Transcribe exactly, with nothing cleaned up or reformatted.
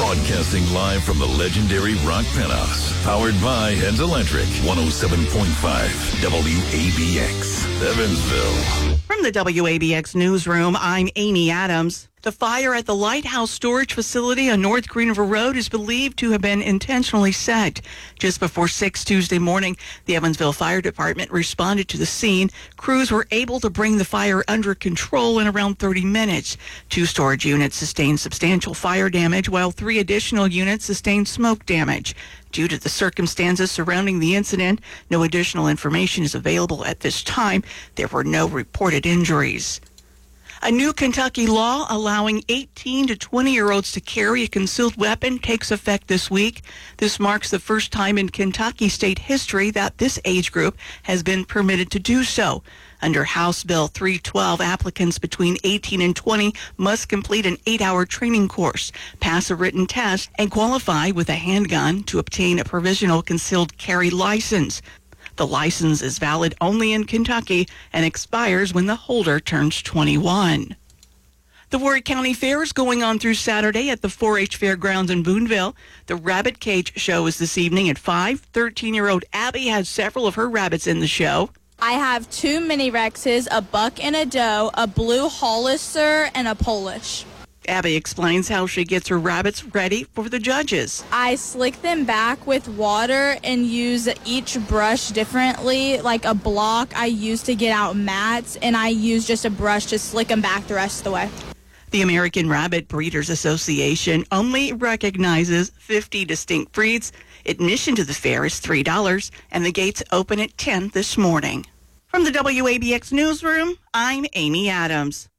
Broadcasting live from the legendary Rock Penthouse. Powered by Heads Electric. one oh seven point five W A B X, Evansville. From the W A B X newsroom, I'm Amy Adams. The fire at the Lighthouse Storage Facility on North Green River Road is believed to have been intentionally set. Just before six Tuesday morning, the Evansville Fire Department responded to the scene. Crews were able to bring the fire under control in around thirty minutes. Two storage units sustained substantial fire damage, while three additional units sustained smoke damage. Due to the circumstances surrounding the incident, no additional information is available at this time. There were no reported injuries. A new Kentucky law allowing eighteen to twenty-year-olds to carry a concealed weapon takes effect this week. This marks the first time in Kentucky state history that this age group has been permitted to do so. Under House Bill three twelve, applicants between eighteen and twenty must complete an eight-hour training course, pass a written test, and qualify with a handgun to obtain a provisional concealed carry license. The license is valid only in Kentucky and expires when the holder turns twenty-one. The Warwick County Fair is going on through Saturday at the four H Fairgrounds in Boonville. The Rabbit Cage show is this evening at five. thirteen-year-old Abby has several of her rabbits in the show. I have two mini Rexes, a buck and a doe, a blue Hollister, and a Polish. Abby explains how she gets her rabbits ready for the judges. I slick them back with water and use each brush differently. Like a block I use to get out mats, and I use just a brush to slick them back the rest of the way. The American Rabbit Breeders Association only recognizes fifty distinct breeds. Admission to the fair is three dollars, and the gates open at ten this morning. From the W A B X newsroom, I'm Amy Adams.